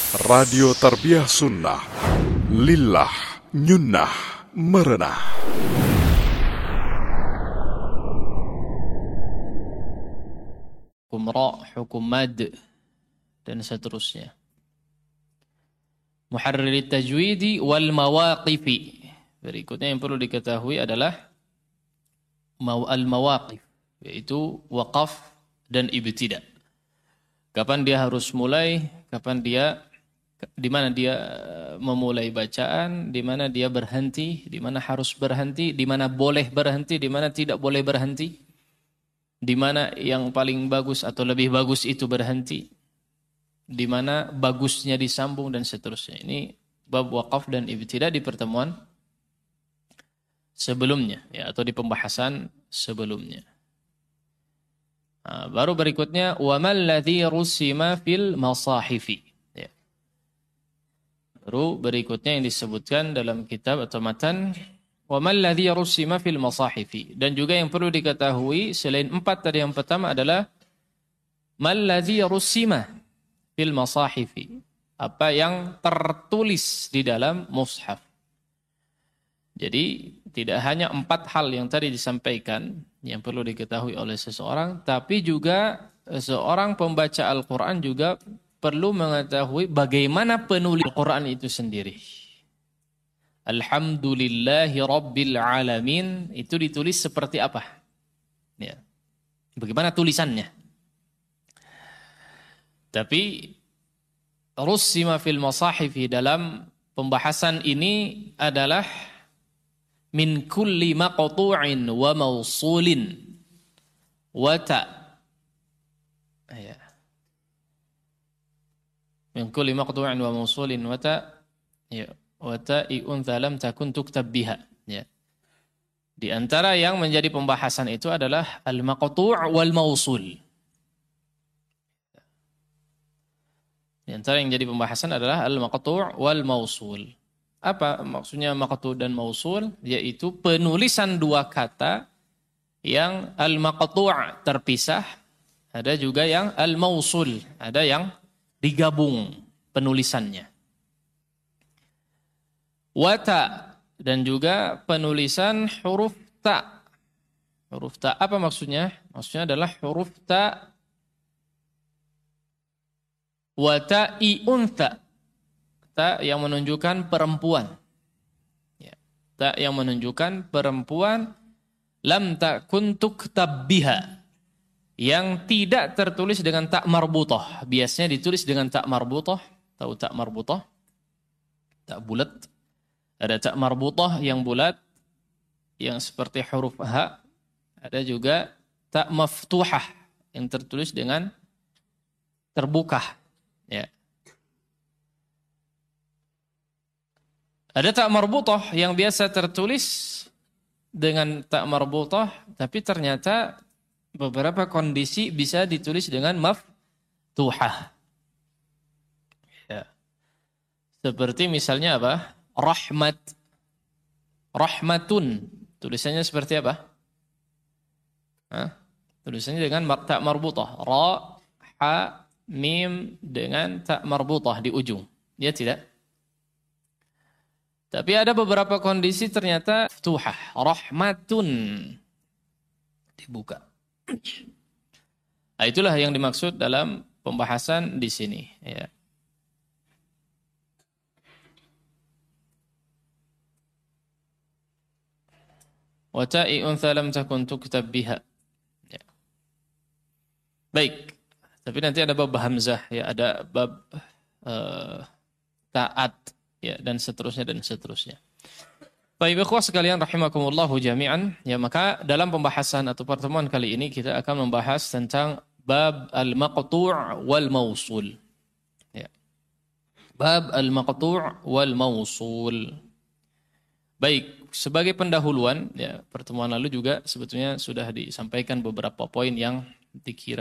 Radio Tarbiyah Sunnah. Lillah nyunnah merenah. Hukum ra, hukum mad, dan seterusnya. Muharrir tajwidi wal mawaqifi. Berikutnya yang perlu diketahui adalah al-mawaqif, yaitu waqaf dan ibtida. Kapan dia harus mulai, di mana dia memulai bacaan, di mana dia berhenti, di mana harus berhenti, di mana boleh berhenti, di mana tidak boleh berhenti, di mana yang paling bagus atau lebih bagus itu berhenti, di mana bagusnya disambung dan seterusnya. Ini bab waqaf dan ibtida di pertemuan sebelumnya, ya, atau di pembahasan sebelumnya. Nah, baru berikutnya wa mal ladzi rusima fil masahifi. Ya. Baru berikutnya yang disebutkan dalam kitab atau matan wa mal ladzi rusima fil masahifi. Dan juga yang perlu diketahui selain 4 tadi, yang pertama adalah mal ladzi rusima fil masahifi, apa yang tertulis di dalam mushaf. Jadi tidak hanya 4 hal yang tadi disampaikan yang perlu diketahui oleh seseorang, tapi juga seorang pembaca Al-Quran juga perlu mengetahui bagaimana penulis Al-Quran itu sendiri. Alhamdulillahi Rabbil Alamin itu ditulis seperti apa? Ya. Bagaimana tulisannya? Tapi rusima fil masahifi dalam pembahasan ini adalah min kulli maqtu'in wa mausulin wa ta. Ya. Min kulli maqtu'in wa mausulin wa ta. Ya, wa ta'i untha lam takun tuktab biha. Ya. Di antara yang menjadi pembahasan itu adalah al-maqtu' wal mausul. Di antara yang jadi pembahasan adalah al-maqtu' wal mausul. Apa maksudnya maqtu' dan mausul? Yaitu penulisan 2 kata yang al-maqtu' terpisah, ada juga yang al-mausul, ada yang digabung penulisannya. Wata, dan juga penulisan huruf ta. Huruf ta apa maksudnya? Maksudnya adalah huruf ta wa ta'i untha, ta yang menunjukkan perempuan, ya, ta yang menunjukkan perempuan, lam takun tuktab biha, yang tidak tertulis dengan ta marbutah. Biasanya ditulis dengan ta marbutah. Tahu ta marbutah? Tak bulat. Ada ta marbutah yang bulat, yang seperti huruf ha. Ada juga ta maftuhah yang tertulis dengan terbuka. Ya. Ada tak marbutah yang biasa tertulis dengan tak marbutah, tapi ternyata beberapa kondisi bisa ditulis dengan maftuhah. Ya. Seperti misalnya apa? Rahmat. Rahmatun. Tulisannya seperti apa? Hah? Tulisannya dengan tak marbutah. Ra, ha, mim dengan tak marbutah di ujung. Ya tidak? Tapi ada beberapa kondisi ternyata maftuhah. Rahmatun. Dibuka. Nah, itulah yang dimaksud dalam pembahasan di sini. Ya. Wa ta'i untha lam takun tuktab biha. Ya. Baik. Tapi nanti ada bab hamzah, ya, ada bab taat, ya, dan seterusnya dan seterusnya. Baik, ikhwah sekalian rahimakumullahu jami'an, ya, maka dalam pembahasan atau pertemuan kali ini kita akan membahas tentang bab al-maqtu' wal mausul. Ya. Bab al-maqtu' wal mausul. Baik, sebagai pendahuluan, ya, pertemuan lalu juga sebetulnya sudah disampaikan beberapa poin yang dikira